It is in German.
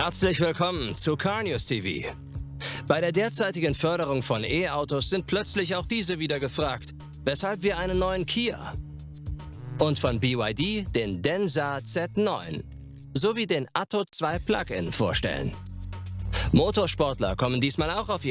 Herzlich willkommen zu Car News TV. Bei der derzeitigen Förderung von E-Autos sind plötzlich auch diese wieder gefragt, weshalb wir einen neuen Kia und von BYD den Denza Z9 sowie den Atto 2 Plug-in vorstellen. Motorsportler kommen diesmal auch auf